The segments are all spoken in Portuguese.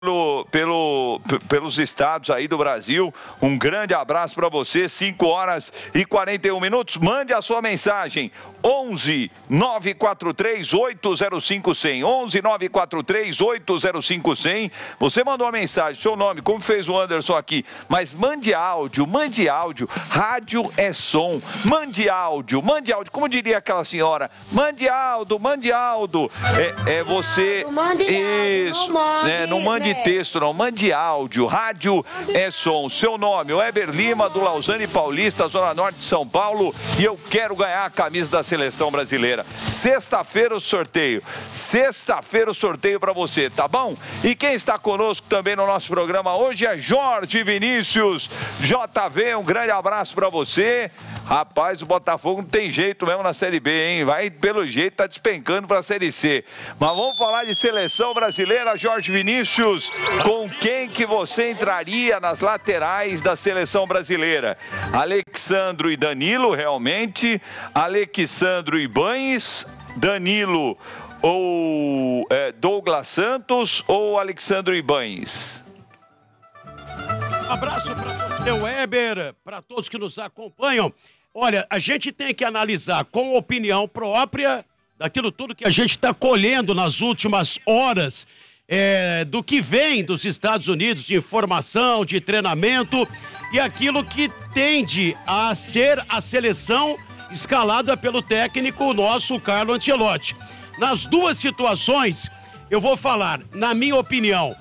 pelos estados aí do Brasil. Um grande abraço para você. 5h41. Mande a sua mensagem. 11 943 805 100. 11 943 805 100. Você mandou uma mensagem, seu nome, como fez o Anderson aqui. Mas mande áudio. Rádio é som. Mande áudio. Como diria aquela senhora? Mande áudio. É você. Isso. Não mande texto, não. Mande áudio. Rádio é som. Seu nome, Weber Lima, do Lausanne Paulista, Zona Norte de São Paulo. E eu quero ganhar a camisa da Seleção Brasileira. Sexta-feira o sorteio para você, tá bom? E quem está conosco também no nosso programa hoje é Jorge Vinícius. JV, um grande abraço para você. Rapaz, o Botafogo não tem jeito mesmo na Série B, hein? Vai, pelo jeito, tá despencando para a Série C. Mas vamos falar de Seleção Brasileira, Jorge Vinícius. Com quem que você entraria nas laterais da Seleção Brasileira? Alexandro e Danilo, realmente. Alexandro e Ibañez. Danilo ou Douglas Santos ou Alexandro Ibañez? Um abraço para você, Weber, para todos que nos acompanham. Olha, a gente tem que analisar com opinião própria daquilo tudo que a gente está colhendo nas últimas horas, do que vem dos Estados Unidos de informação, de treinamento e aquilo que tende a ser a seleção escalada pelo técnico nosso Carlo Ancelotti. Nas duas situações, eu vou falar, na minha opinião,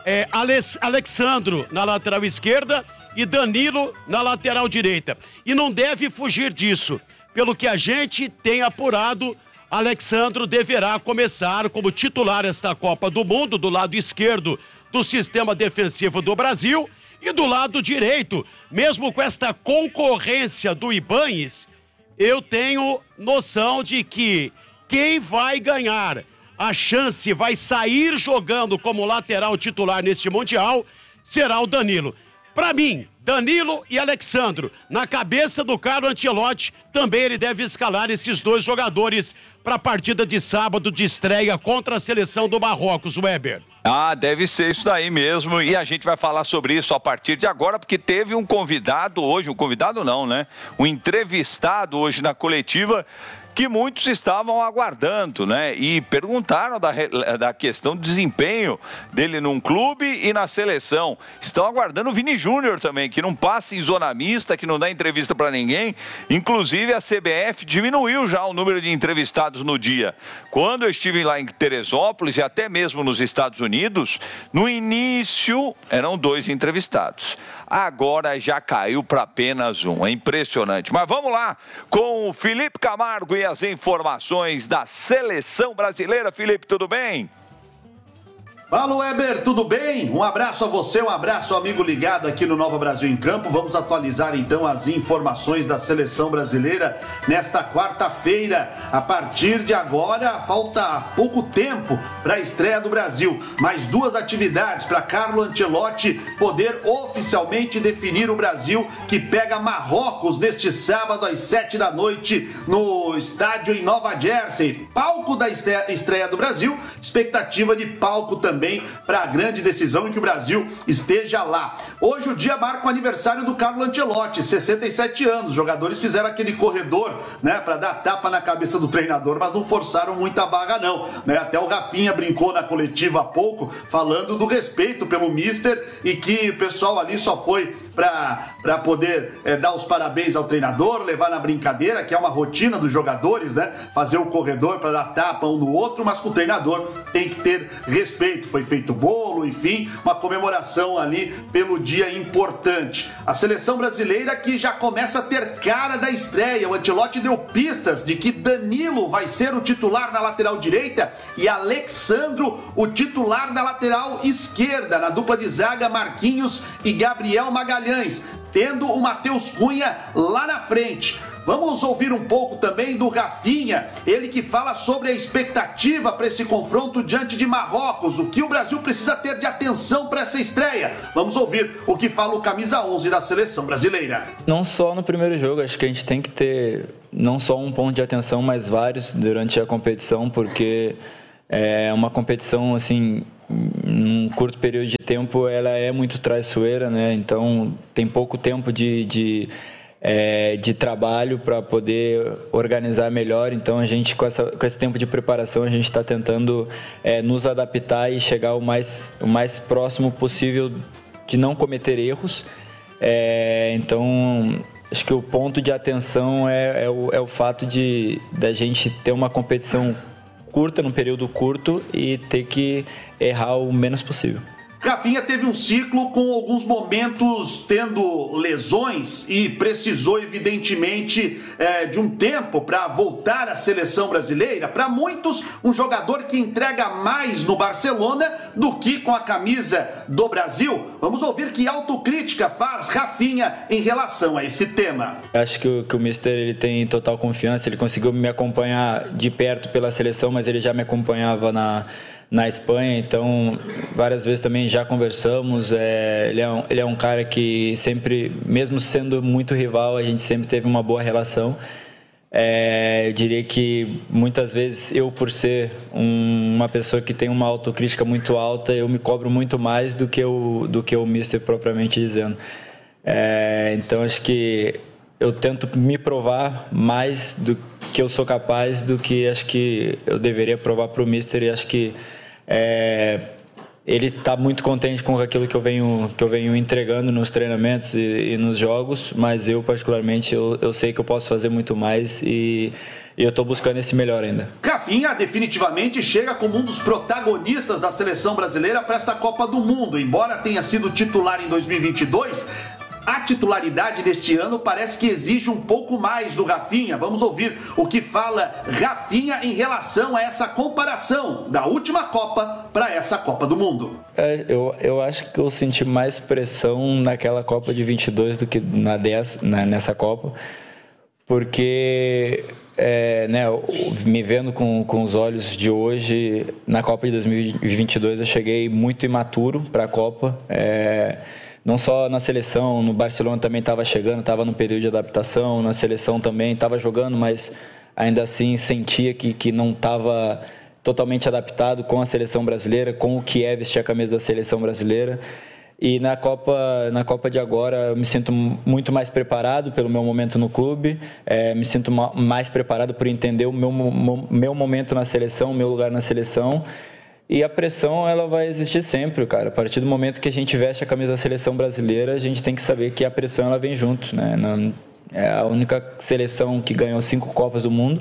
Alexandro na lateral esquerda e Danilo na lateral direita. E não deve fugir disso. Pelo que a gente tem apurado, Alexandro deverá começar como titular esta Copa do Mundo, do lado esquerdo do sistema defensivo do Brasil e do lado direito. Mesmo com esta concorrência do Ibañez, eu tenho noção de que quem vai ganhar a chance, vai sair jogando como lateral titular neste Mundial, será o Danilo. Para mim, Danilo e Alexandro, na cabeça do Carlo Ancelotti, também ele deve escalar esses dois jogadores para a partida de sábado de estreia contra a seleção do Marrocos, Weber. Deve ser isso daí mesmo, e a gente vai falar sobre isso a partir de agora, porque teve um convidado hoje, um entrevistado hoje na coletiva, que muitos estavam aguardando, né? E perguntaram da questão do desempenho dele num clube e na seleção. Estão aguardando o Vini Júnior também, que não passa em zona mista, que não dá entrevista para ninguém. Inclusive, a CBF diminuiu já o número de entrevistados no dia. Quando eu estive lá em Teresópolis e até mesmo nos Estados Unidos, no início eram 2 entrevistados. Agora já caiu para apenas 1. É impressionante. Mas vamos lá com o Felipe Camargo e as informações da Seleção Brasileira. Felipe, tudo bem? Fala, Weber, tudo bem? Um abraço a você, um abraço ao amigo ligado aqui no Nova Brasil em Campo. Vamos atualizar então as informações da Seleção Brasileira nesta quarta-feira. A partir de agora, falta pouco tempo para a estreia do Brasil. Mais 2 atividades para Carlo Ancelotti poder oficialmente definir o Brasil, que pega Marrocos neste sábado às 7 da noite no estádio em Nova Jersey. Palco da estreia do Brasil, expectativa de palco também para a grande decisão em que o Brasil esteja lá. Hoje o dia marca o aniversário do Carlo Ancelotti, 67 anos. Os jogadores fizeram aquele corredor, né, para dar tapa na cabeça do treinador, mas não forçaram muita barra não, né? Até o Rafinha brincou na coletiva há pouco, falando do respeito pelo mister e que o pessoal ali só foi para poder dar os parabéns ao treinador, levar na brincadeira, que é uma rotina dos jogadores, né? Fazer o corredor para dar tapa um no outro, mas com o treinador tem que ter respeito. Foi feito bolo, enfim, uma comemoração ali pelo dia importante. A seleção brasileira que já começa a ter cara da estreia. O Ancelotti deu pistas de que Danilo vai ser o titular na lateral direita e Alexandro o titular na lateral esquerda, na dupla de zaga Marquinhos e Gabriel Magalhães, tendo o Matheus Cunha lá na frente. Vamos ouvir um pouco também do Rafinha, ele que fala sobre a expectativa para esse confronto diante de Marrocos, o que o Brasil precisa ter de atenção para essa estreia. Vamos ouvir o que fala o camisa 11 da seleção brasileira. Não só no primeiro jogo, acho que a gente tem que ter não só um ponto de atenção, mas vários durante a competição, porque é uma competição assim num curto período de tempo, ela é muito traiçoeira, né? Então, tem pouco tempo de trabalho para poder organizar melhor. Então, a gente, com esse tempo de preparação, a gente está tentando nos adaptar e chegar o mais próximo possível de não cometer erros. Então, acho que o ponto de atenção é o fato da gente ter uma competição curta, num período curto, e ter que errar o menos possível. Rafinha teve um ciclo com alguns momentos tendo lesões e precisou, evidentemente, de um tempo para voltar à seleção brasileira. Para muitos, um jogador que entrega mais no Barcelona do que com a camisa do Brasil. Vamos ouvir que autocrítica faz Rafinha em relação a esse tema. Acho que o Mister ele tem total confiança, ele conseguiu me acompanhar de perto pela seleção, mas ele já me acompanhava na Espanha, então várias vezes também já conversamos. Ele é um cara que sempre, mesmo sendo muito rival, a gente sempre teve uma boa relação. Eu diria que muitas vezes eu, por ser uma pessoa que tem uma autocrítica muito alta, eu me cobro muito mais do que o Mister propriamente dizendo. Então acho que eu tento me provar mais do que eu sou capaz do que acho que eu deveria provar para o Mister, e acho que ele está muito contente com aquilo que eu venho entregando nos treinamentos e nos jogos, mas eu particularmente eu sei que eu posso fazer muito mais, e eu estou buscando esse melhor ainda. Rafinha definitivamente chega como um dos protagonistas da seleção brasileira para esta Copa do Mundo. Embora tenha sido titular em 2022, a titularidade deste ano parece que exige um pouco mais do Rafinha. Vamos ouvir o que fala Rafinha em relação a essa comparação da última Copa para essa Copa do Mundo. Eu acho que eu senti mais pressão naquela Copa de 22 do que nessa Copa, porque me vendo com os olhos de hoje, na Copa de 2022 eu cheguei muito imaturo para a Copa. Não só na seleção, no Barcelona também estava chegando, estava no período de adaptação, na seleção também estava jogando, mas ainda assim sentia que não estava totalmente adaptado com a seleção brasileira, com o que é vestir a camisa da seleção brasileira. E na Copa de agora eu me sinto muito mais preparado pelo meu momento no clube, me sinto mais preparado por entender o meu momento na seleção, o meu lugar na seleção. E a pressão, ela vai existir sempre, cara. A partir do momento que a gente veste a camisa da seleção brasileira, a gente tem que saber que a pressão, ela vem junto, né? É a única seleção que ganhou 5 Copas do Mundo.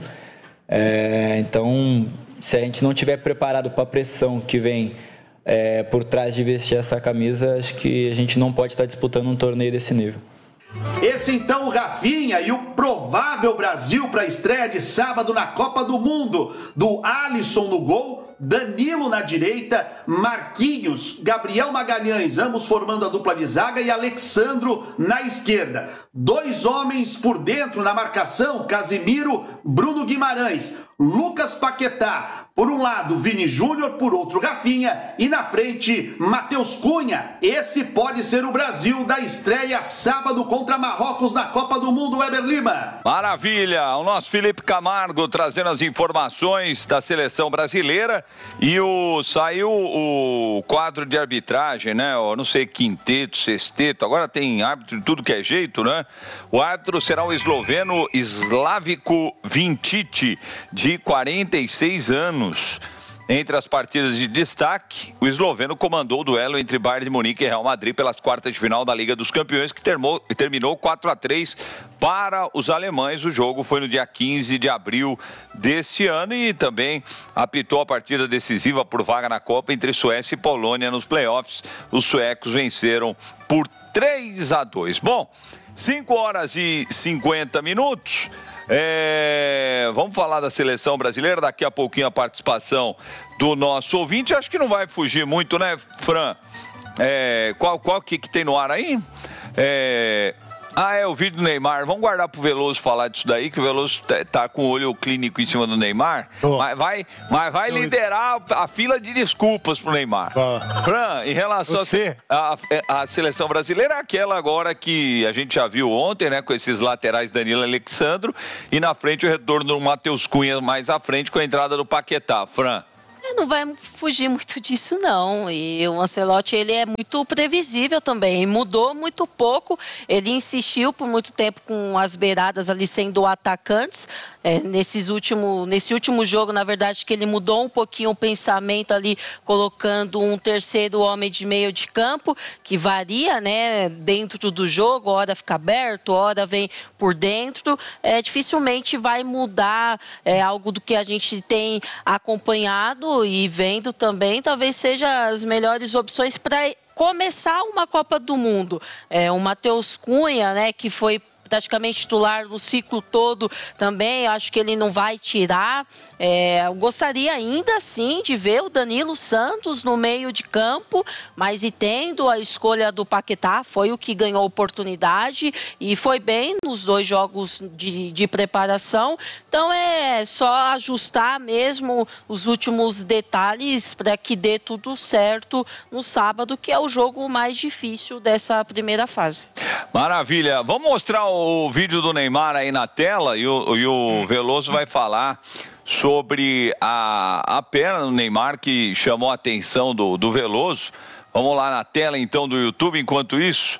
Então, se a gente não estiver preparado para a pressão que vem por trás de vestir essa camisa, acho que a gente não pode estar disputando um torneio desse nível. Esse então o Rafinha e o provável Brasil para a estreia de sábado na Copa do Mundo, do Alisson no gol, Danilo na direita, Marquinhos, Gabriel Magalhães, ambos formando a dupla de zaga, e Alexandro na esquerda. 2 homens por dentro na marcação, Casemiro, Bruno Guimarães, Lucas Paquetá. Por um lado, Vini Júnior, por outro, Rafinha, e na frente, Matheus Cunha. Esse pode ser o Brasil da estreia sábado contra Marrocos na Copa do Mundo, Weber Lima. Maravilha! O nosso Felipe Camargo trazendo as informações da seleção brasileira, e saiu o quadro de arbitragem, né? Não sei, quinteto, sexteto, agora tem árbitro de tudo que é jeito, né? O árbitro será o esloveno Slavko Vinčić, de 46 anos. Entre as partidas de destaque, o esloveno comandou o duelo entre Bayern de Munique e Real Madrid pelas quartas de final da Liga dos Campeões, que terminou 4-3 para os alemães. O jogo foi no dia 15 de abril deste ano, e também apitou a partida decisiva por vaga na Copa entre Suécia e Polônia nos playoffs. Os suecos venceram por 3-2. Bom, 5h50. Vamos falar da seleção brasileira, daqui a pouquinho a participação do nosso ouvinte. Acho que não vai fugir muito, né, Fran? Qual que tem no ar aí? O vídeo do Neymar. Vamos guardar pro Veloso falar disso daí, que o Veloso tá com o olho clínico em cima do Neymar. Mas vai liderar a fila de desculpas pro Neymar. Fran, em relação à seleção brasileira, aquela agora que a gente já viu ontem, né, com esses laterais Danilo e Alexandro, e na frente o retorno do Matheus Cunha mais à frente com a entrada do Paquetá. Fran. Não vai fugir muito disso, não. E o Ancelotti, ele é muito previsível também. Mudou muito pouco. Ele insistiu por muito tempo com as beiradas ali sendo atacantes. Nesse último jogo, na verdade, que ele mudou um pouquinho o pensamento ali, colocando um terceiro homem de meio de campo, que varia, né, dentro do jogo, hora fica aberto, hora vem por dentro. Dificilmente vai mudar algo do que a gente tem acompanhado e vendo também. Talvez seja as melhores opções para começar uma Copa do Mundo. O Matheus Cunha, né, que foi praticamente titular no ciclo todo também, acho que ele não vai tirar. Eu gostaria ainda sim de ver o Danilo Santos no meio de campo, mas e tendo a escolha do Paquetá, foi o que ganhou oportunidade e foi bem nos 2 jogos de preparação. Então é só ajustar mesmo os últimos detalhes para que dê tudo certo no sábado, que é o jogo mais difícil dessa primeira fase. Maravilha. Vamos mostrar o vídeo do Neymar aí na tela e o Veloso vai falar sobre a perna do Neymar que chamou a atenção do Veloso. Vamos lá na tela então do YouTube. Enquanto isso,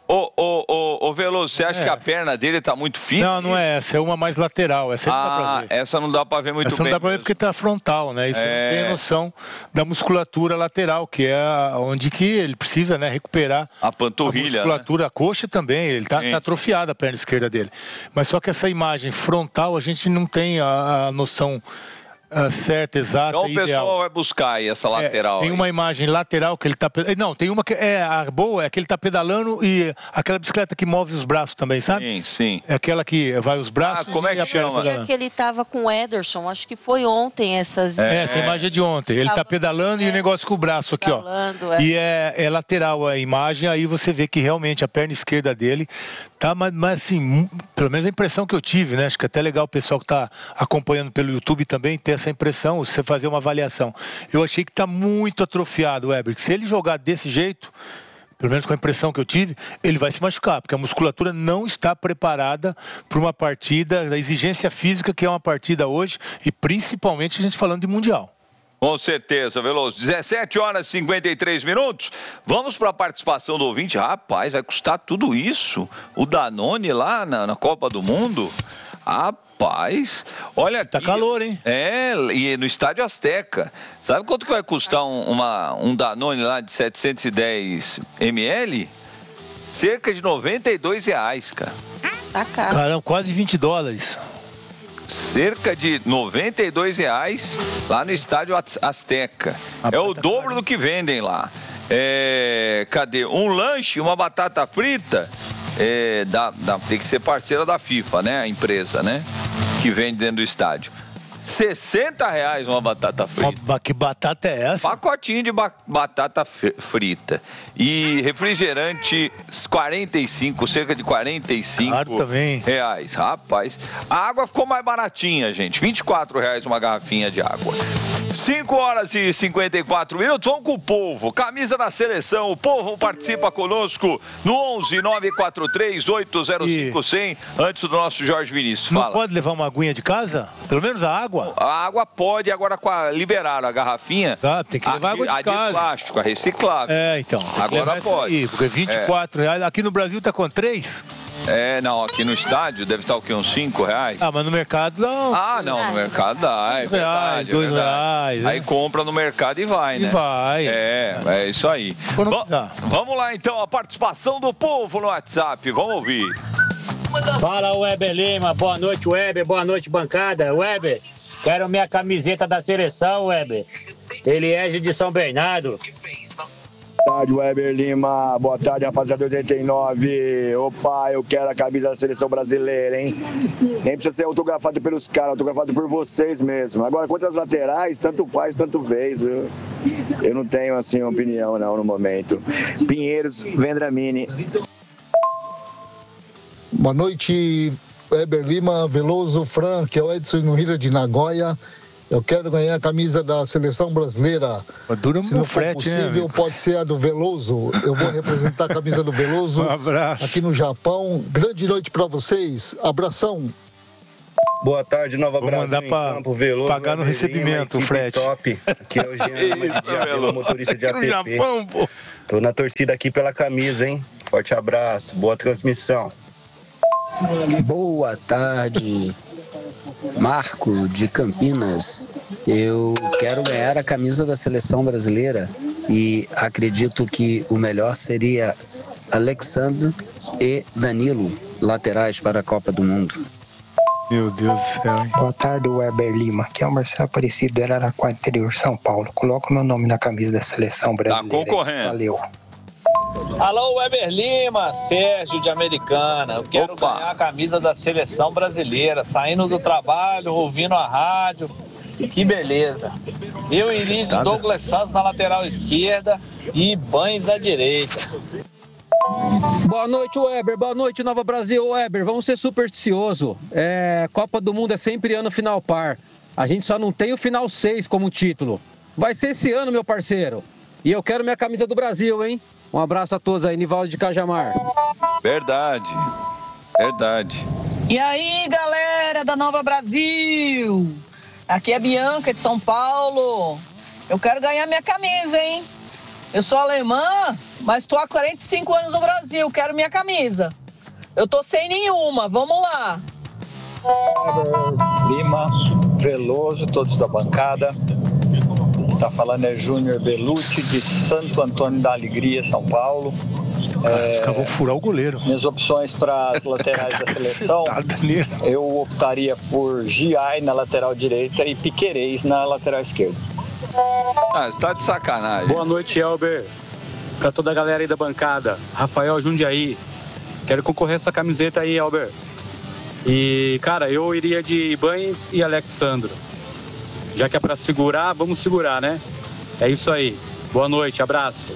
ô Veloso, você acha que a perna dele tá muito fina? Não é essa, é uma mais lateral. Essa não dá pra ver. Essa não dá pra ver muito bem. Essa não dá pra ver porque tá frontal, né? Isso não tem noção da musculatura lateral, que é onde que ele precisa, né, recuperar a panturrilha, a musculatura, né? A coxa também, ele tá atrofiado a perna esquerda dele. Mas só que essa imagem frontal, a gente não tem a noção certa, exata, então o ideal. pessoal vai buscar aí essa lateral. Tem uma imagem lateral que ele tá... Não, tem uma que a boa, é que ele tá pedalando e aquela bicicleta que move os braços também, sabe? Sim. É aquela que vai os braços como é que chama? É que ele tava com o Ederson, acho que foi ontem essas... Essa imagem é de ontem. Ele tá pedalando e o negócio com o braço aqui, ó. E é lateral a imagem, aí você vê que realmente a perna esquerda dele tá, mas assim, pelo menos a impressão que eu tive, né? Acho que é até legal o pessoal que tá acompanhando pelo YouTube também ter essa impressão, você fazer uma avaliação. Eu achei que tá muito atrofiado o Weber, que se ele jogar desse jeito, pelo menos com a impressão que eu tive, ele vai se machucar, porque a musculatura não está preparada para uma partida, da exigência física que é uma partida hoje, e principalmente a gente falando de Mundial. Com certeza, Veloso. 17 horas e 53 minutos. Vamos para a participação do ouvinte. Rapaz, vai custar tudo isso? O Danone lá na Copa do Mundo? Rapaz, olha aqui. Tá calor, hein? E no Estádio Azteca. Sabe quanto que vai custar um Danone lá de 710 ml? Cerca de R$92, cara. Tá caro. Caramba, quase $20. Cerca de R$92 lá no Estádio Azteca. É o dobro do que vendem lá. Cadê? Um lanche, uma batata frita. Tem que ser parceira da FIFA, né? A empresa, né? Que vende dentro do estádio. R$60 uma batata frita. Que batata é essa? Pacotinho de batata frita. E refrigerante 45, cerca de R$45. Claro, também. Rapaz. A água ficou mais baratinha, gente. R$24 uma garrafinha de água. 5 horas e 54 minutos. Vamos com o povo. Camisa da seleção. O povo participa conosco no 11 943 805 100. Antes do nosso Jorge Vinícius. Não fala. pode levar uma aguinha de casa? Pelo menos a água? A água pode, agora liberaram a garrafinha. Tem que levar água de casa. De plástico, a reciclável. Então. Agora pode. Aí, porque R$24. Aqui no Brasil tá com 3? Não, aqui no estádio deve estar o quê? Uns R$5? Mas no mercado não. Não, no mercado dá, é verdade. R$2. Aí compra no mercado e vai, né? E vai. É isso aí. Vamos lá então, a participação do povo no WhatsApp, vamos ouvir. Fala, Weber Lima, boa noite, Weber, boa noite, bancada. Weber, quero minha camiseta da seleção, Weber. Eliege de São Bernardo. Boa tarde, Weber Lima. Boa tarde, rapaziada 89. Opa, eu quero a camisa da seleção brasileira, hein? Nem precisa ser autografado pelos caras, autografado por vocês mesmo. Agora, quanto às laterais, tanto faz, tanto fez, viu? Eu não tenho, assim, opinião, não, no momento. Pinheiros, Vendramini. Boa noite, Weber Lima, Veloso, Fran, que é o Edson no Rio de Nagoya. Eu quero ganhar a camisa da seleção brasileira. Se não for possível, pode ser a do Veloso. Eu vou representar a camisa do Veloso abraço. Aqui no Japão. Grande noite para vocês. Abração. Boa tarde, Nova Vou Brasil. mandar pra Campo, Veloso, pagar no recebimento o frete. Top. Aqui é o Jean, motorista de aqui app. no Japão, pô. Tô na torcida aqui pela camisa, hein? Forte abraço, boa transmissão. Boa tarde, Marco de Campinas. Eu quero ganhar a camisa da seleção brasileira e acredito que o melhor seria Alexandre e Danilo, laterais para a Copa do Mundo. Meu Deus do céu, hein? Boa tarde, Weber Lima. Aqui é o Marcelo Aparecido de Araraquara, interior, São Paulo. Coloca o meu nome na camisa da seleção brasileira. Tá concorrendo. Valeu. Alô, Weber Lima, Sérgio de Americana. Eu quero ganhar a camisa da seleção brasileira, saindo do trabalho, ouvindo a rádio. Que beleza. Eu iria de Douglas Santos na lateral esquerda e Banes à direita. Boa noite, Weber. Boa noite, Nova Brasil. Weber, vamos ser supersticioso. Copa do Mundo é sempre ano final par. A gente só não tem o final 6 como título. Vai ser esse ano, meu parceiro. E eu quero minha camisa do Brasil, hein? Um abraço a todos aí, Nivaldo de Cajamar. Verdade. E aí, galera da Nova Brasil? Aqui é a Bianca de São Paulo. Eu quero ganhar minha camisa, hein? Eu sou alemã, mas tô há 45 anos no Brasil. Quero minha camisa. Eu tô sem nenhuma. Vamos lá. Lima, Veloso, todos da bancada. Tá falando é Júnior Belucci, de Santo Antônio da Alegria, São Paulo. Vão furar o goleiro. Minhas opções para as laterais da seleção, eu optaria por Giai na lateral direita e Piquerez na lateral esquerda. Você tá de sacanagem. Boa noite, Elber. Pra toda a galera aí da bancada. Rafael Jundiaí. Quero concorrer a essa camiseta aí, Elber. E, cara, eu iria de Ibanes e Alexandro. Já que é pra segurar, vamos segurar, né? É isso aí. Boa noite, abraço.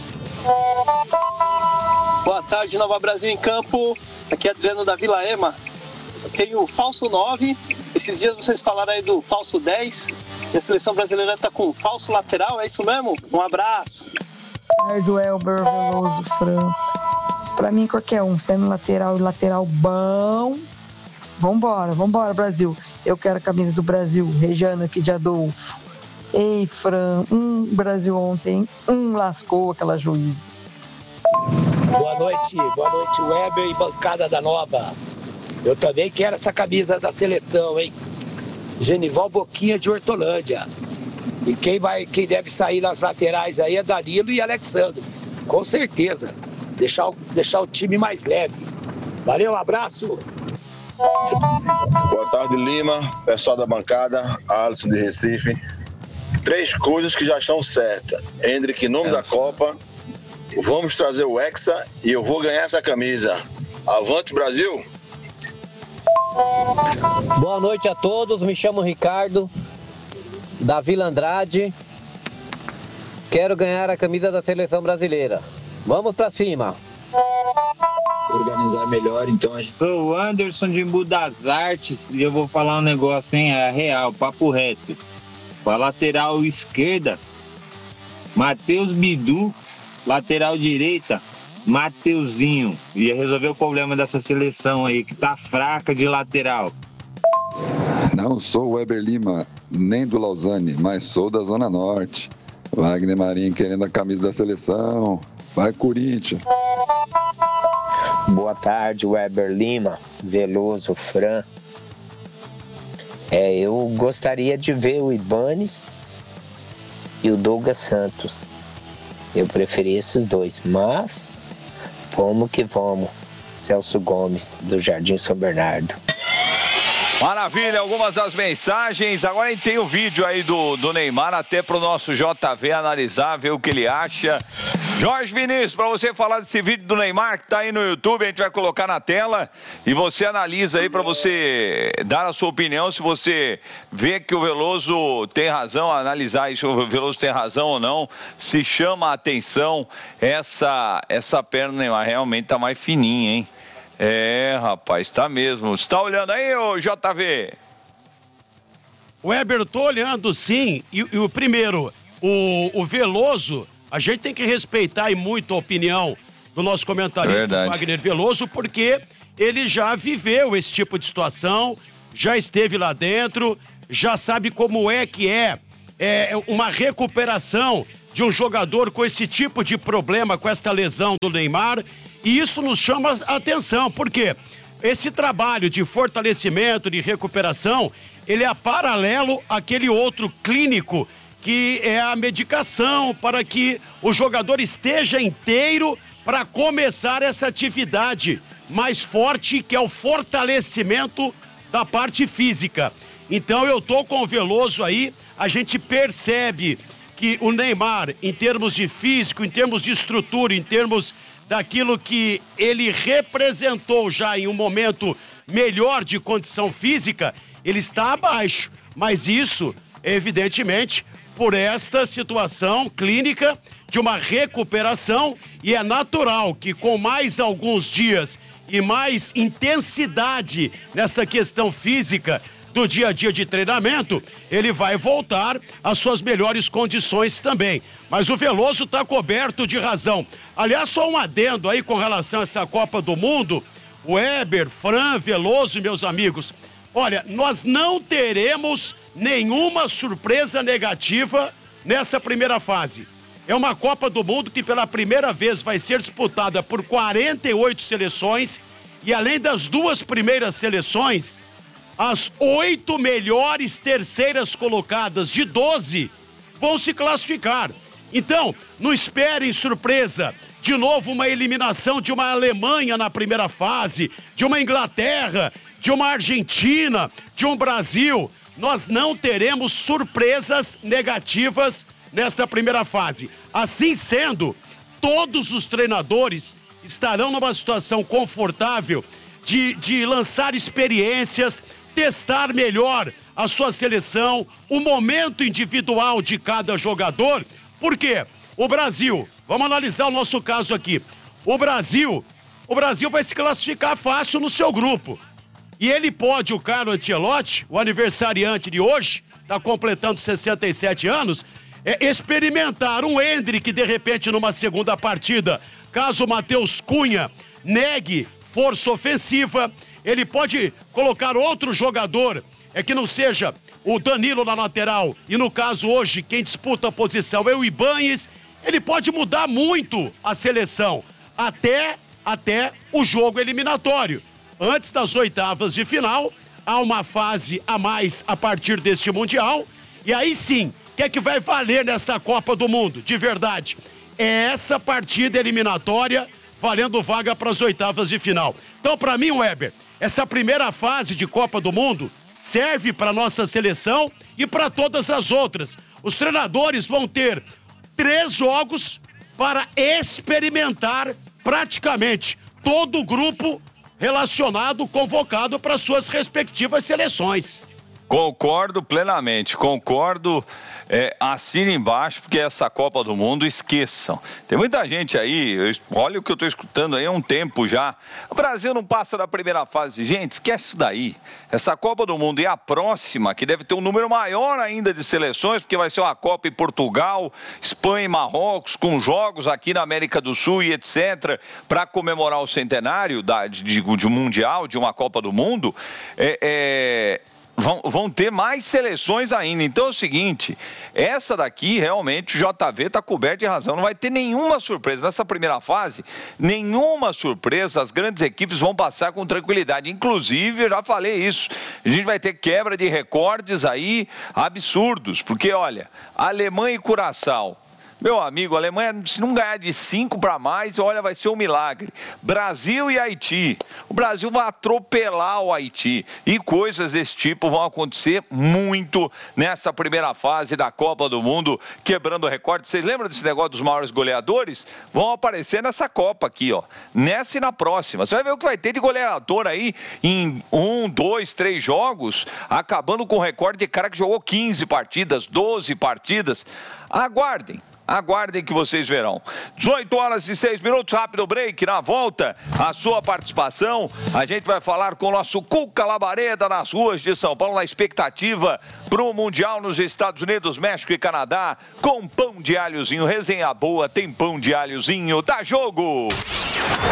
Boa tarde, Nova Brasil em Campo. Aqui é Adriano da Vila Ema. Tem o falso 9. Esses dias vocês falaram aí do falso 10. E a seleção brasileira tá com falso lateral, é isso mesmo? Um abraço. Boa tarde, Elber, Veloso, Franco. Pra mim, qualquer um, sendo lateral e lateral bom. Vambora, Brasil. Eu quero a camisa do Brasil. Rejano aqui de Adolfo. Ei, Fran, Brasil ontem, lascou aquela juíza. Boa noite, Weber e bancada da Nova. Eu também quero essa camisa da seleção, hein? Genival Boquinha de Hortolândia. E quem deve sair nas laterais aí é Danilo e Alexandre. Com certeza. Deixar o time mais leve. Valeu, um abraço. Boa tarde, Lima, pessoal da bancada, Alisson de Recife. 3 coisas que já estão certas. Hendrick em nome da Copa, vamos trazer o Hexa e eu vou ganhar essa camisa. Avante, Brasil! Boa noite a todos, me chamo Ricardo, da Vila Andrade. Quero ganhar a camisa da seleção brasileira. Vamos pra cima! Organizar melhor, então a gente... Sou o Anderson de Embu das Artes e eu vou falar um negócio, hein? É real, papo reto. Com a lateral esquerda, Matheus Bidu, lateral direita, Mateuzinho. Ia resolver o problema dessa seleção aí, que tá fraca de lateral. Não sou o Weber Lima, nem do Lausanne, mas sou da Zona Norte. Wagner Marinho querendo a camisa da seleção. Vai, Corinthians! Boa tarde, Weber Lima, Veloso, Fran. Eu gostaria de ver o Ibanes e o Douglas Santos. Eu preferi esses dois, mas vamos que vamos. Celso Gomes, do Jardim São Bernardo. Maravilha, algumas das mensagens. Agora a gente tem o vídeo aí do Neymar, até pro nosso JV analisar, ver o que ele acha. Jorge Vinícius, para você falar desse vídeo do Neymar que tá aí no YouTube, a gente vai colocar na tela e você analisa aí para você dar a sua opinião, se você vê que o Veloso tem razão, analisar se o Veloso tem razão ou não, se chama a atenção essa perna do Neymar, realmente tá mais fininha, hein? Rapaz, tá mesmo. Você tá olhando aí, ô JV? Weber, tô olhando sim, e o primeiro, o Veloso, a gente tem que respeitar e muito a opinião do nosso comentarista Wagner Veloso, porque ele já viveu esse tipo de situação, já esteve lá dentro, já sabe como é que é uma recuperação de um jogador com esse tipo de problema, com esta lesão do Neymar, e isso nos chama a atenção, porque esse trabalho de fortalecimento, de recuperação, ele é paralelo àquele outro clínico, que é a medicação para que o jogador esteja inteiro para começar essa atividade mais forte, que é o fortalecimento da parte física. Então eu tô com o Veloso aí, a gente percebe que o Neymar, em termos de físico, em termos de estrutura, em termos daquilo que ele representou já em um momento melhor de condição física, ele está abaixo. Mas isso, evidentemente, por esta situação clínica de uma recuperação, e é natural que com mais alguns dias e mais intensidade nessa questão física do dia a dia de treinamento, ele vai voltar às suas melhores condições também. Mas o Veloso está coberto de razão. Aliás, só um adendo aí com relação a essa Copa do Mundo, Weber, Fran, Veloso, meus amigos. Olha, nós não teremos nenhuma surpresa negativa nessa primeira fase. É uma Copa do Mundo que pela primeira vez vai ser disputada por 48 seleções, e além das 2 primeiras seleções, as 8 melhores terceiras colocadas de 12 vão se classificar. Então, não esperem surpresa. De novo, uma eliminação de uma Alemanha na primeira fase, de uma Inglaterra, de uma Argentina, de um Brasil. Nós não teremos surpresas negativas nesta primeira fase. Assim sendo, todos os treinadores estarão numa situação confortável de lançar experiências, testar melhor a sua seleção, o momento individual de cada jogador. Por quê? O Brasil, vamos analisar o nosso caso aqui. O Brasil vai se classificar fácil no seu grupo. E ele pode, o Carlo Ancelotti, o aniversariante de hoje, está completando 67 anos, experimentar um Endrick, de repente, numa segunda partida, caso o Matheus Cunha negue força ofensiva. Ele pode colocar outro jogador, que não seja o Danilo na lateral, e no caso hoje, quem disputa a posição é o Ibañez. Ele pode mudar muito a seleção, até o jogo eliminatório. Antes das oitavas de final, há uma fase a mais a partir deste Mundial, e aí sim, o que é que vai valer nessa Copa do Mundo, de verdade? É essa partida eliminatória valendo vaga para as oitavas de final. Então, para mim, Weber, essa primeira fase de Copa do Mundo serve para nossa seleção e para todas as outras. Os treinadores vão ter 3 jogos para experimentar praticamente todo o grupo relacionado, convocado para suas respectivas seleções. Concordo plenamente, assina embaixo, porque essa Copa do Mundo, esqueçam. Tem muita gente aí, olha o que eu estou escutando aí há um tempo já. O Brasil não passa da primeira fase. Gente, esquece isso daí. Essa Copa do Mundo e a próxima, que deve ter um número maior ainda de seleções, porque vai ser uma Copa em Portugal, Espanha e Marrocos, com jogos aqui na América do Sul e etc., para comemorar o centenário de um Mundial, de uma Copa do Mundo, vão ter mais seleções ainda. Então é o seguinte, essa daqui realmente o JV está coberto de razão, não vai ter nenhuma surpresa nessa primeira fase, nenhuma surpresa. As grandes equipes vão passar com tranquilidade, inclusive eu já falei isso, a gente vai ter quebra de recordes aí absurdos, porque olha, Alemanha e Curaçao, meu amigo, a Alemanha, se não ganhar de 5 para mais, olha, vai ser um milagre. Brasil e Haiti. O Brasil vai atropelar o Haiti. E coisas desse tipo vão acontecer muito nessa primeira fase da Copa do Mundo, quebrando recorde. Vocês lembram desse negócio dos maiores goleadores? Vão aparecer nessa Copa aqui, ó. Nessa e na próxima. Você vai ver o que vai ter de goleador aí em 1, 2, 3 jogos, acabando com o recorde de cara que jogou 15 partidas, 12 partidas. Aguardem que vocês verão. 18h06, rápido break. Na volta, a sua participação. A gente vai falar com o nosso Cuca Labareda nas ruas de São Paulo, na expectativa para o Mundial nos Estados Unidos, México e Canadá, com pão de alhozinho. Resenha boa, tem pão de alhozinho. Dá jogo!